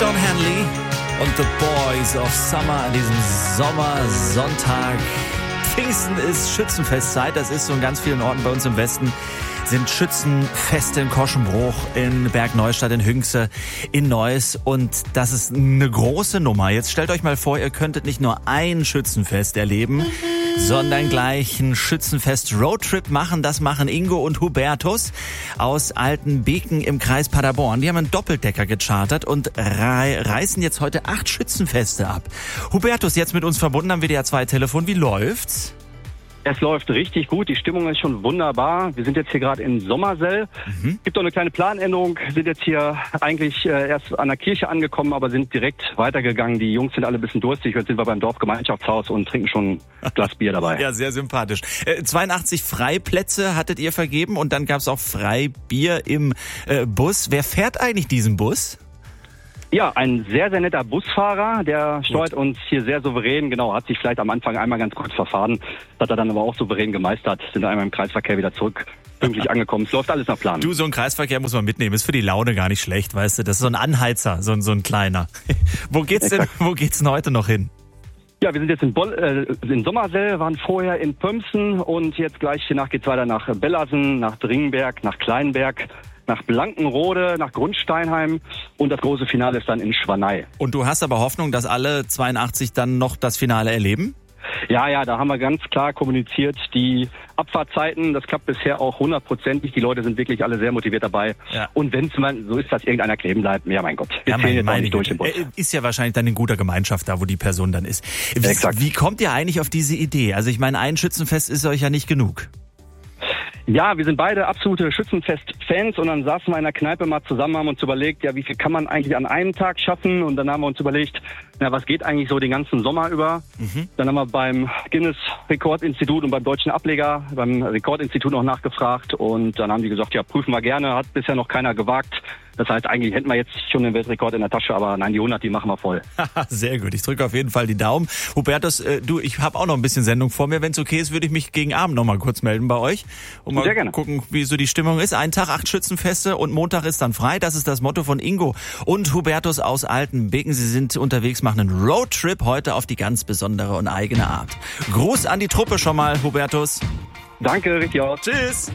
Don Henley und The Boys of Summer an diesem Sommersonntag. Pfingsten ist Schützenfestzeit, das ist so in ganz vielen Orten bei uns im Westen. Sind Schützenfeste in Koschenbruch, in Bergneustadt, in Hünxe, in Neuss und das ist eine große Nummer. Jetzt stellt euch mal vor, ihr könntet nicht nur ein Schützenfest erleben, sondern gleich ein Schützenfest-Roadtrip machen. Das machen Ingo und Hubertus aus Altenbeken im Kreis Paderborn. Die haben einen Doppeldecker gechartert und reißen jetzt heute 8 Schützenfeste ab. Hubertus, jetzt mit uns verbunden am WDR 2 Telefon. Wie läuft's? Es läuft richtig gut, die Stimmung ist schon wunderbar. Wir sind jetzt hier gerade in Sommersell. Gibt auch eine kleine Planänderung, sind jetzt hier eigentlich erst an der Kirche angekommen, aber sind direkt weitergegangen. Die Jungs sind alle ein bisschen durstig, jetzt sind wir beim Dorfgemeinschaftshaus und trinken schon ein Glas Bier dabei. Ja, sehr sympathisch. 82 Freiplätze hattet ihr vergeben und dann gab's auch Freibier im Bus. Wer fährt eigentlich diesen Bus? Ja, ein sehr, sehr netter Busfahrer, der steuert uns hier sehr souverän. Genau, hat sich vielleicht am Anfang einmal ganz kurz verfahren, hat er dann aber auch souverän gemeistert, sind einmal im Kreisverkehr wieder zurück, pünktlich angekommen. Es läuft alles nach Plan. Du, so ein Kreisverkehr muss man mitnehmen, ist für die Laune gar nicht schlecht, weißt du. Das ist so ein Anheizer, so ein kleiner. Wo geht's denn heute noch hin? Ja, wir sind jetzt in Sommersell, waren vorher in Pömsen und jetzt gleich danach geht's weiter nach Bellersen, nach Dringenberg, nach Kleinberg, nach Blankenrode, nach Grundsteinheim und das große Finale ist dann in Schwanei. Und du hast aber Hoffnung, dass alle 82 dann noch das Finale erleben? Ja, da haben wir ganz klar kommuniziert, die Abfahrtzeiten, das klappt bisher auch 100%. Die Leute sind wirklich alle sehr motiviert dabei. Ja. Und wenn es mal so ist, dass irgendeiner kleben bleibt, ja mein Gott, wir zählen jetzt auch nicht durch den Bus. Ist ja wahrscheinlich dann in guter Gemeinschaft da, wo die Person dann ist. Wie kommt ihr eigentlich auf diese Idee? Also ich meine, ein Schützenfest ist euch ja nicht genug. Ja, wir sind beide absolute Schützenfest-Fans und dann saßen wir in der Kneipe mal zusammen, haben uns überlegt, ja, wie viel kann man eigentlich an einem Tag schaffen? Und dann haben wir uns überlegt, na, was geht eigentlich so den ganzen Sommer über? Dann haben wir beim Guinness-Rekordinstitut und beim deutschen Ableger, beim Rekordinstitut noch nachgefragt und dann haben die gesagt, ja, prüfen wir gerne, hat bisher noch keiner gewagt. Das heißt, eigentlich hätten wir jetzt schon den Weltrekord in der Tasche, aber nein, die 100, die machen wir voll. Sehr gut, ich drücke auf jeden Fall die Daumen. Hubertus, ich habe auch noch ein bisschen Sendung vor mir. Wenn es okay ist, würde ich mich gegen Abend noch mal kurz melden bei euch. Und mal gucken, wie so die Stimmung ist. Ein Tag, 8 Schützenfeste und Montag ist dann frei. Das ist das Motto von Ingo und Hubertus aus Altenbeken. Sie sind unterwegs, machen einen Roadtrip heute auf die ganz besondere und eigene Art. Gruß an die Truppe schon mal, Hubertus. Danke, richtig aus. Tschüss.